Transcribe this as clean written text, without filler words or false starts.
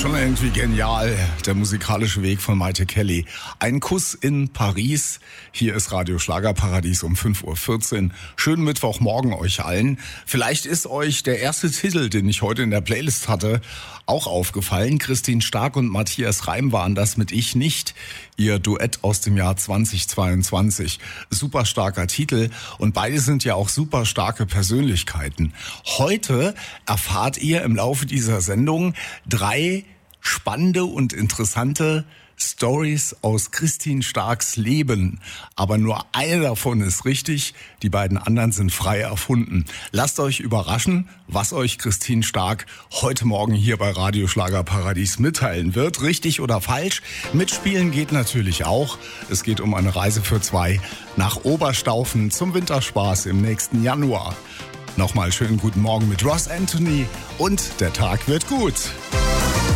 Schon irgendwie genial, der musikalische Weg von Maite Kelly. Ein Kuss in Paris. Hier ist Radio Schlagerparadies um 5.14 Uhr. Schönen Mittwochmorgen euch allen. Vielleicht ist euch der erste Titel, den ich heute in der Playlist hatte, auch aufgefallen. Christine Stark und Matthias Reim waren das mit Ich nicht. Ihr Duett aus dem Jahr 2022. Super starker Titel und beide sind ja auch super starke Persönlichkeiten. Heute erfahrt ihr im Laufe dieser Sendung 3 spannende und interessante Stories aus Christine Starks Leben. Aber nur eine davon ist richtig, die beiden anderen sind frei erfunden. Lasst euch überraschen, was euch Christine Stark heute Morgen hier bei Radio Schlagerparadies mitteilen wird. Richtig oder falsch? Mitspielen geht natürlich auch. Es geht um eine Reise für 2 nach Oberstaufen zum Winterspaß im nächsten Januar. Nochmal schönen guten Morgen mit Ross Anthony und der Tag wird gut.